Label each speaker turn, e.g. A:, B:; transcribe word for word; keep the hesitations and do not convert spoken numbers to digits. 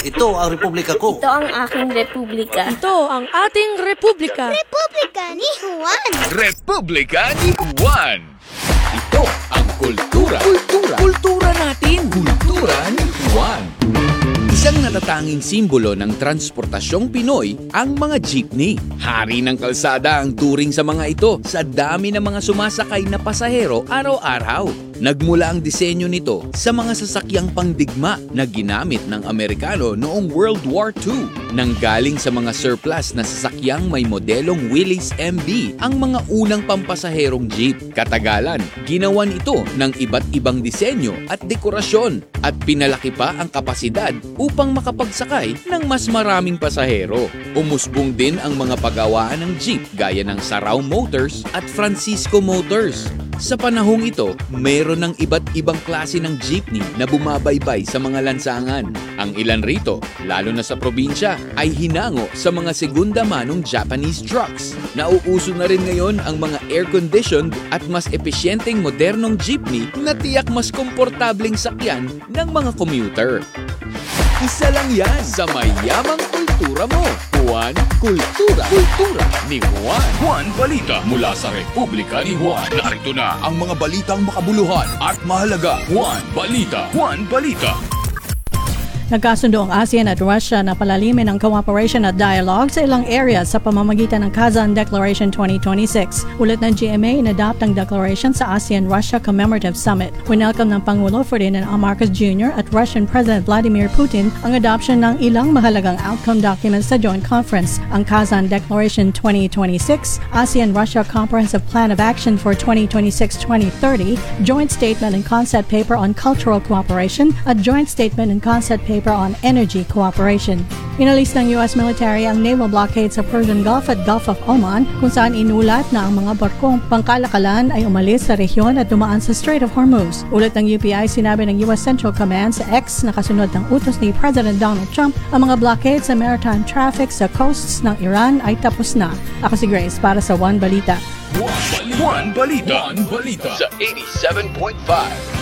A: Ito ang republika ko.
B: Ito ang aking republika.
C: Ito ang ating republika.
D: Republika ni Juan.
E: Republika ni Juan. Ito ang kultura. Kultura. Kultura natin. Kultura ni Juan. Isang natatanging simbolo ng transportasyong Pinoy ang mga jeepney. Hari ng kalsada ang turing sa mga ito sa dami ng mga sumasakay na pasahero araw-araw. Nagmula ang disenyo nito sa mga sasakyang pangdigma na ginamit ng Amerikano noong World War Two. Nanggaling sa mga surplus na sasakyang may modelong Willys M B ang mga unang pampasaherong jeep. Katagalan, ginawan ito ng iba't ibang disenyo at dekorasyon at pinalaki pa ang kapasidad upang makapagsakay ng mas maraming pasahero. Umusbong din ang mga pagawaan ng jeep gaya ng Sarao Motors at Francisco Motors. Sa panahong ito, mayroon ng iba't ibang klase ng jeepney na bumabaybay sa mga lansangan. Ang ilan rito, lalo na sa probinsya, ay hinango sa mga segunda manong Japanese trucks. Nauuso na rin ngayon ang mga air-conditioned at mas epesyenteng modernong jeepney na tiyak mas komportableng sakyan ng mga commuter. Isa lang yan sa mayamang kultura mo. Juan Kultura. Kultura ni Juan. Juan Balita mula sa Republika ni Juan. Narito na ang mga balitang makabuluhan at mahalaga. Juan Balita. Juan Balita.
C: Nagkasundo ang ASEAN at Russia na palalimin ang cooperation at dialogue sa ilang areas sa pamamagitan ng Kazan Declaration twenty twenty-six. Ulat ng G M A, inadopt ang declaration sa ASEAN-Russia Commemorative Summit. Winelcome ng Pangulo Ferdinand R. Marcos Junior at Russian President Vladimir Putin ang adoption ng ilang mahalagang outcome documents sa joint conference. Ang Kazan Declaration twenty twenty-six, ASEAN-Russia Comprehensive Plan of Action for twenty twenty-six to twenty thirty, Joint Statement and Concept Paper on Cultural Cooperation at Joint Statement and Concept Paper on Energy Cooperation. Inalis ng U S military ang naval blockade sa Persian Gulf at Gulf of Oman kung saan inulat na ang mga barkong pangkalakalan ay umalis sa rehiyon at dumaan sa Strait of Hormuz. Ulat ng U P I, sinabi ng U S Central Command sa X na kasunod ng utos ni President Donald Trump, ang mga blockade sa maritime traffic sa coasts ng Iran ay tapos na. Ako si Grace para sa One Balita.
E: One Balita. One Balita. Sa eighty-seven point five.